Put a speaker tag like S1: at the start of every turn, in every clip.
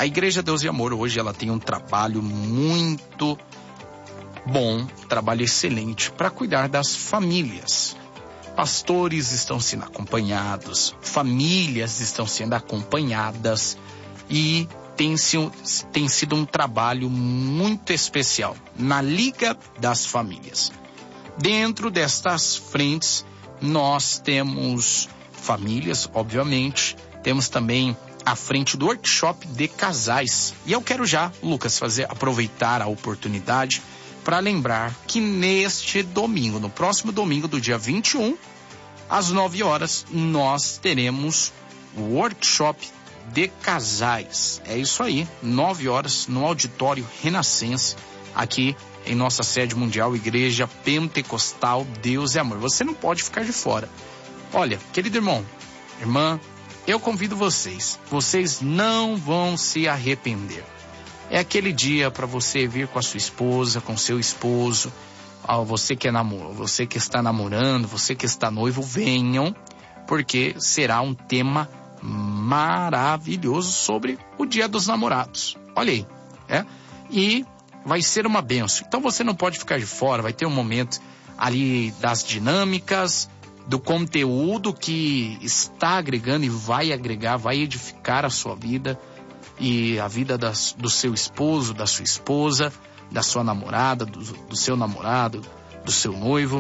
S1: Igreja Deus e Amor hoje ela tem um trabalho muito bom, trabalho excelente para cuidar das famílias. Pastores estão sendo acompanhados, famílias estão sendo acompanhadas e tem sido um trabalho muito especial na Liga das Famílias. Dentro destas frentes, nós temos famílias, obviamente, temos também a frente do workshop de casais. E eu quero já, Lucas, aproveitar a oportunidade para lembrar que neste domingo, no próximo domingo do dia 21, às 9 horas, nós teremos o workshop de casais. É isso aí, 9 horas no Auditório Renascença, aqui em nossa sede mundial, Igreja Pentecostal Deus e Amor. Você não pode ficar de fora. Olha, querido irmão, irmã, eu convido vocês não vão se arrepender. É aquele dia para você vir com a sua esposa, com seu esposo, você que está namorando, você que está noivo, venham, porque será um tema maravilhoso sobre o Dia dos Namorados. Olha aí, e vai ser uma bênção. Então você não pode ficar de fora, vai ter um momento ali das dinâmicas, do conteúdo que está agregando e vai agregar, vai edificar a sua vida e a vida do seu esposo, da sua esposa, da sua namorada, do seu namorado, do seu noivo.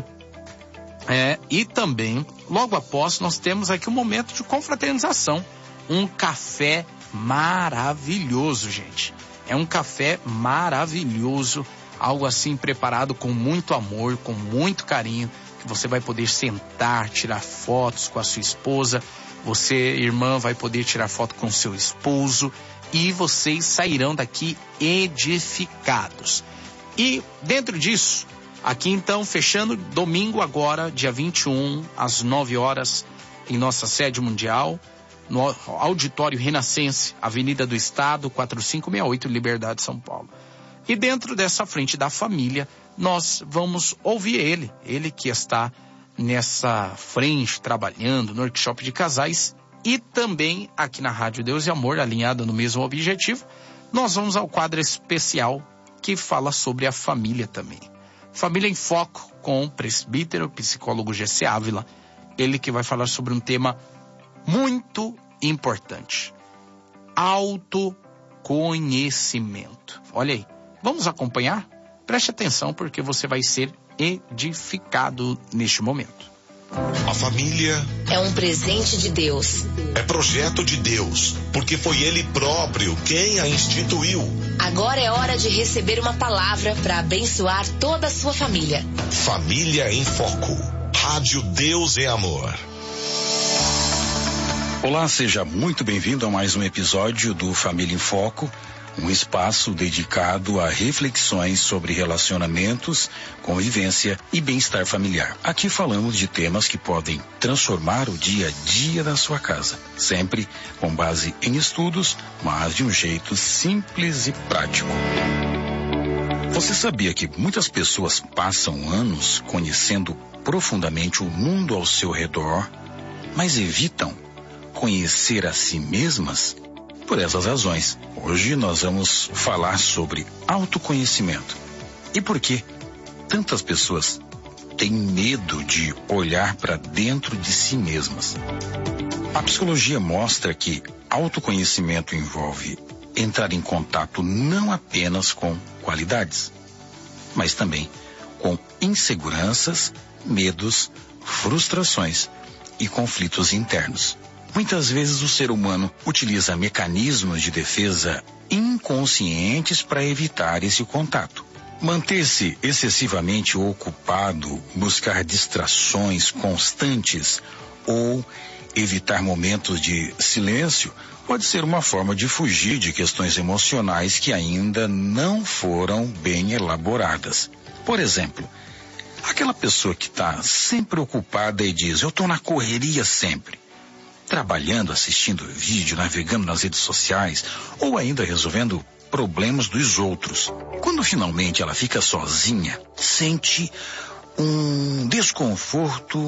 S1: E também, logo após, nós temos aqui um momento de confraternização. Um café maravilhoso, gente. É um café maravilhoso, algo assim preparado com muito amor, com muito carinho, que você vai poder sentar, tirar fotos com a sua esposa. Você, irmã, vai poder tirar foto com seu esposo e vocês sairão daqui edificados. E dentro disso, aqui então, fechando domingo agora, dia 21, às 9 horas, em nossa sede mundial, no Auditório Renascença, Avenida do Estado, 4568, Liberdade, São Paulo. E dentro dessa frente da família, nós vamos ouvir ele que está nessa frente, trabalhando no workshop de casais e também aqui na Rádio Deus e Amor, alinhada no mesmo objetivo, nós vamos ao quadro especial que fala sobre a família também. Família em Foco, com o presbítero, psicólogo G.C. Ávila, ele que vai falar sobre um tema muito importante: autoconhecimento. Olha aí, vamos acompanhar? Preste atenção, porque você vai ser edificado neste momento.
S2: A família
S3: é um presente de Deus.
S2: É projeto de Deus, porque foi Ele próprio quem a instituiu.
S3: Agora é hora de receber uma palavra para abençoar toda a sua família.
S2: Família em Foco. Rádio Deus é Amor.
S4: Olá, seja muito bem-vindo a mais um episódio do Família em Foco, um espaço dedicado a reflexões sobre relacionamentos, convivência e bem-estar familiar. Aqui falamos de temas que podem transformar o dia a dia da sua casa, sempre com base em estudos, mas de um jeito simples e prático. Você sabia que muitas pessoas passam anos conhecendo profundamente o mundo ao seu redor, mas evitam conhecer a si mesmas? Por essas razões, hoje nós vamos falar sobre autoconhecimento. E por que tantas pessoas têm medo de olhar para dentro de si mesmas? A psicologia mostra que autoconhecimento envolve entrar em contato não apenas com qualidades, mas também com inseguranças, medos, frustrações e conflitos internos. Muitas vezes o ser humano utiliza mecanismos de defesa inconscientes para evitar esse contato. Manter-se excessivamente ocupado, buscar distrações constantes ou evitar momentos de silêncio pode ser uma forma de fugir de questões emocionais que ainda não foram bem elaboradas. Por exemplo, aquela pessoa que está sempre ocupada e diz: eu estou na correria sempre. Trabalhando, assistindo vídeo, navegando nas redes sociais ou ainda resolvendo problemas dos outros. Quando finalmente ela fica sozinha, sente um desconforto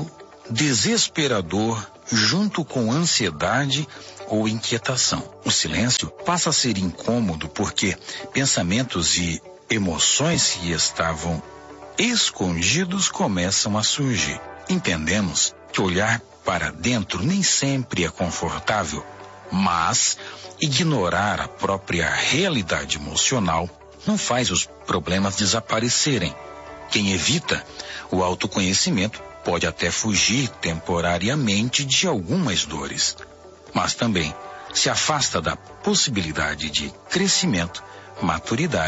S4: desesperador junto com ansiedade ou inquietação. O silêncio passa a ser incômodo porque pensamentos e emoções que estavam escondidos começam a surgir. Entendemos que olhar para dentro nem sempre é confortável, mas ignorar a própria realidade emocional não faz os problemas desaparecerem. Quem evita o autoconhecimento pode até fugir temporariamente de algumas dores, mas também se afasta da possibilidade de crescimento, maturidade